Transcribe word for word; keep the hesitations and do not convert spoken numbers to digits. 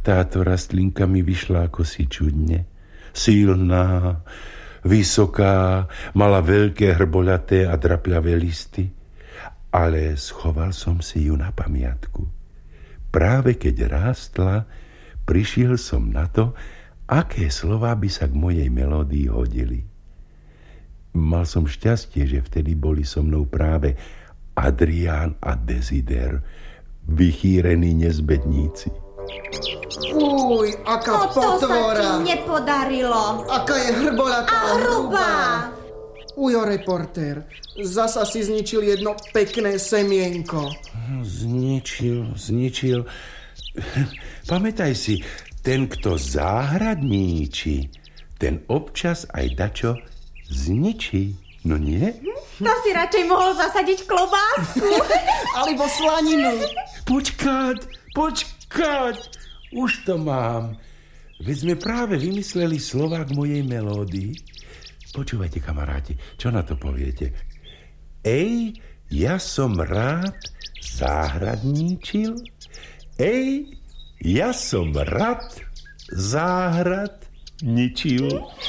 Táto rastlinka mi vyšla ako si čudne. Silná, vysoká, mala veľké hrboľaté a drapľavé listy. Ale schoval som si ju na pamiatku. Práve keď rástla, prišiel som na to, aké slová by sa k mojej melódii hodili. Mal som šťastie, že vtedy boli so mnou práve Adrián a Desider, vychýrení nezbedníci. Uj, aká Toto potvora! sa ti nepodarilo. Aká je hrboľatá A hrubá. Ujo, reportér, zasa si zničil jedno pekné semienko. Zničil, zničil. Pamätaj si, ten, kto záhradníči, ten občas aj dačo zničí. No nie? To si radšej mohol zasadiť klobásku. Alebo slaninu. Počkať, počkať. Už to mám. Veď sme práve vymysleli slová k mojej melódii. Počúvajte, kamaráti, čo na to poviete? Ej, ja som rád záhradníčil. Ej, ja som rád záhradníčil.